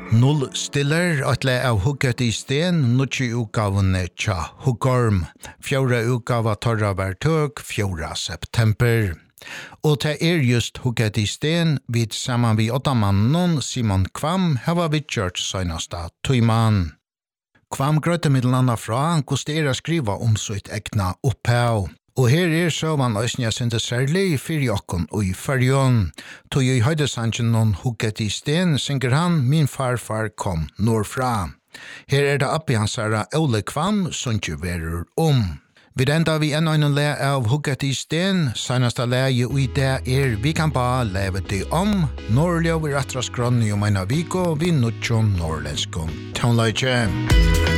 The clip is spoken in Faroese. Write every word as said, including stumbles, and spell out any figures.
Null stiller at le av hugget i sten, nutje utgavene tja Huggorm. Fjora utgava torra var tøk, fjora september. Og det er just hugget i sten, vid saman vi åtta mannen, Simon Kvam, hava vi kjørt søgnasta tøyman. Kvam grøtte middelanda fra, hvordan det er å skriva om sitt egna opphav. Og her er så man øsnja sinde særlig fyrir okkon og i fyrjon. Tog i høydesangen noen hugget i sten, synger han Min farfar kom nordfra. Her er det oppi hans herra Ole Kvam, som ikke verur om. Vi enda vi enda en le av hugget i sten, senast av leie og i det er Vi kan ba leve det om, Norrlig over atras grønne og meina viko, vi nutjon norrlenskon. Tånleitje.